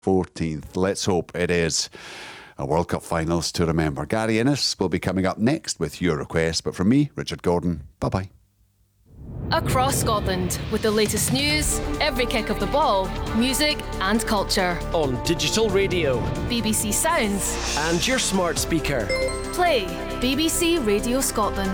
14th. Let's hope it is a World Cup finals to remember. Gary Innes will be coming up next with your request. But from me, Richard Gordon, bye-bye. Across Scotland, with the latest news, every kick of the ball, music and culture. On digital radio, BBC Sounds and your smart speaker. Play BBC Radio Scotland.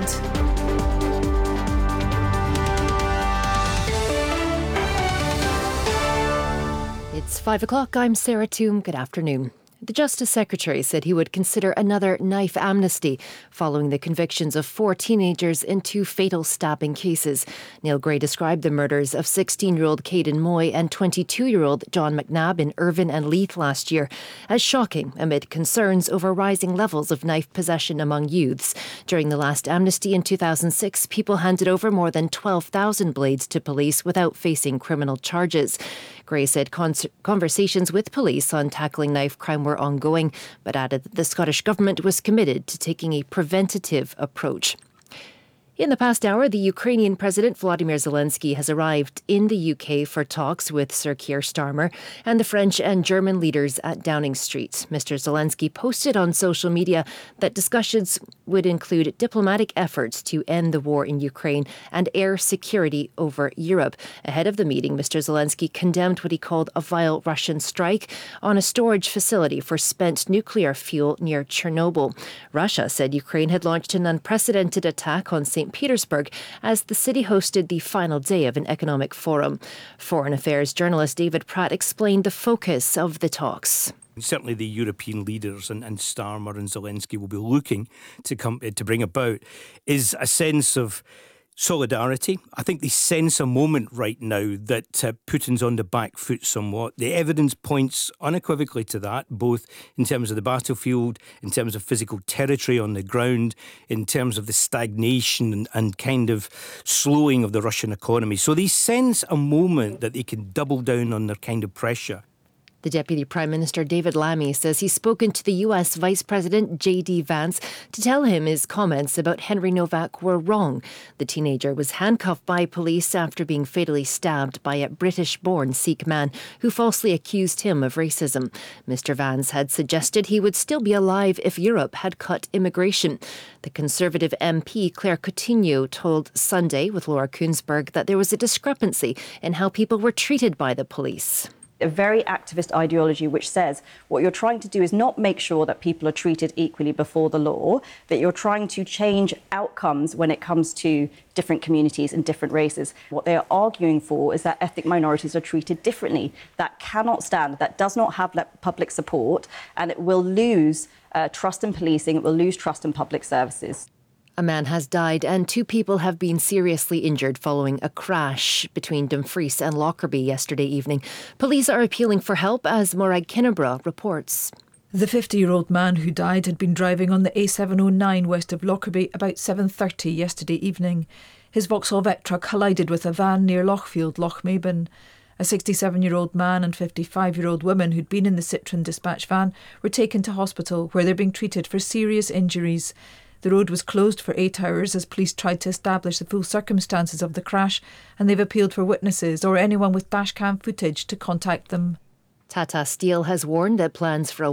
It's 5 o'clock. I'm Sarah Toom. Good afternoon. The Justice Secretary said he would consider another knife amnesty following the convictions of 4 teenagers in 2 fatal stabbing cases. Neil Gray described the murders of 16-year-old Caden Moy and 22-year-old John McNabb in Irvine and Leith last year as shocking amid concerns over rising levels of knife possession among youths. During the last amnesty in 2006, people handed over more than 12,000 blades to police without facing criminal charges. Gray said conversations with police on tackling knife crime were ongoing, but added that the Scottish Government was committed to taking a preventative approach. In the past hour, the Ukrainian President Volodymyr Zelensky has arrived in the UK for talks with Sir Keir Starmer and the French and German leaders at Downing Street. Mr. Zelensky posted on social media that discussions would include diplomatic efforts to end the war in Ukraine and air security over Europe. Ahead of the meeting, Mr. Zelensky condemned what he called a vile Russian strike on a storage facility for spent nuclear fuel near Chernobyl. Russia said Ukraine had launched an unprecedented attack on St. Petersburg as the city hosted the final day of an economic forum. Foreign Affairs journalist David Pratt explained the focus of the talks. Certainly the European leaders and Starmer and Zelensky will be looking to bring about is a sense of solidarity. I think they sense a moment right now that Putin's on the back foot somewhat. The evidence points unequivocally to that, both in terms of the battlefield, in terms of physical territory on the ground, in terms of the stagnation and kind of slowing of the Russian economy. So they sense a moment that they can double down on their kind of pressure. The Deputy Prime Minister David Lammy says he's spoken to the US Vice President J.D. Vance to tell him his comments about Henry Novak were wrong. The teenager was handcuffed by police after being fatally stabbed by a British-born Sikh man who falsely accused him of racism. Mr. Vance had suggested he would still be alive if Europe had cut immigration. The Conservative MP Claire Coutinho told Sunday with Laura Kuenssberg that there was a discrepancy in how people were treated by the police. A very activist ideology which says what you're trying to do is not make sure that people are treated equally before the law, that you're trying to change outcomes when it comes to different communities and different races. What they are arguing for is that ethnic minorities are treated differently. That cannot stand, that does not have public support, and it will lose trust in policing, it will lose trust in public services. A man has died and 2 people have been seriously injured following a crash between Dumfries and Lockerbie yesterday evening. Police are appealing for help as Morag Kinnebra reports. The 50-year-old man who died had been driving on the A709 west of Lockerbie about 7:30 yesterday evening. His Vauxhall Vectra collided with a van near Lochfield, Lochmaben. A 67-year-old man and 55-year-old woman who'd been in the Citroën dispatch van were taken to hospital where they're being treated for serious injuries. The road was closed for 8 hours as police tried to establish the full circumstances of the crash, and they've appealed for witnesses or anyone with dashcam footage to contact them. Tata Steel has warned that plans for a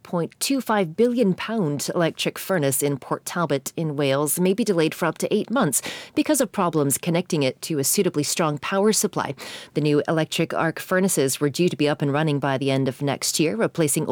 £1.25 billion electric furnace in Port Talbot in Wales may be delayed for up to 8 months because of problems connecting it to a suitably strong power supply. The new electric arc furnaces were due to be up and running by the end of next year, replacing